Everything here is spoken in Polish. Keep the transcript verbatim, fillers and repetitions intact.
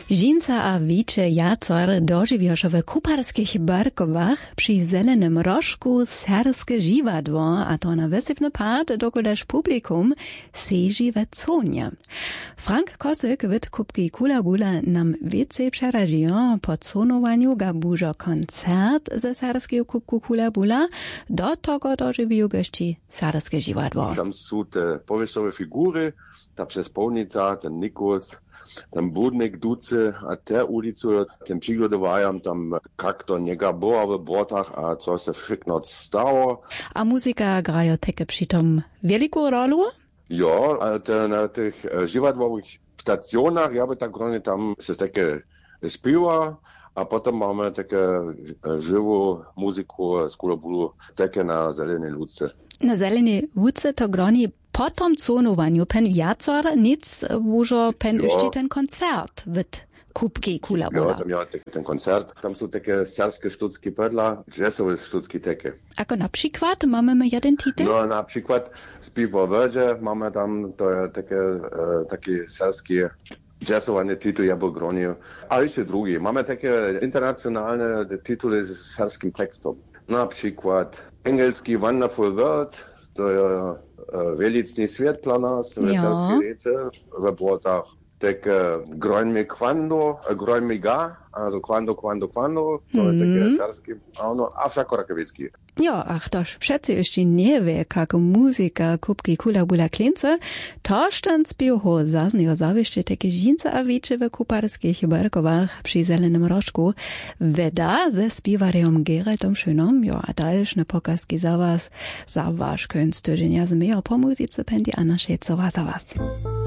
Žinca a wicze jacor dożywiosze w kuparskich barkowach przy zelenym rożku serskie dziwadło, a to na wysypny part dokudaż publikum seži we conie. Frank Kosyk wyd kubki Kula Bula nam więcej przeraziło po conowaniu gabużo koncert ze serskiego kubku Kula Bula, do tego dożywił gości serskie dziwadło. Tam są te powieściowe figury, ta przespolnica, ten Nikus, tam budnik duce, a te ulicu, ten przygotowałem tam jak to niega było w błotach, a co się wszystko stało. A muzyka grają takie przy tym wielką rolę? Ja, a te, na tych dziwadłowych stacjonach, ja by tak gronie tam się takie śpiewa, a potem mamy takie żywą muzyku z Kula Bulu, takie na zelenej łódce. Na zelenej łódce to groni po tom conowaniu pen jacor nic, wużo pen jeszcze ten koncert wyd kubki Kula Bula. Ja, tam ja ten koncert, tam są takie serskie sztuczki pedla, jazzowe sztuczki takie. Ako na przykład mamy jeden tytuł? No na przykład Spiwo Wördzie, mamy tam to takie, e, takie serskie jazzowane tytuły, ja by gronił. A jeszcze drugi, mamy takie internacjonalne tytuły z serskim tekstem. Na przykład angielski Wonderful World, to jest Velicni svijet dla nas, veselske rece v błotach. Takie groń mi quando, groń mi ga, also quando, quando, quando, to jest takie serskie, a ono, a wszako rakowiecki. Jo, ach toż przece jeszcze nie wie, jak muzyka kubki Kula Bula klince, toż ten spiecho zaznego zawieszcze takie żince a wicze w kuparskich barkowach przy zelenym rożku, weda ze spiewarem Geraldom Schönom, jo, a dalszne pokazki za was, za wasz künstlerzenia z mehr po muzyce pendi Anna Schätzowa za was.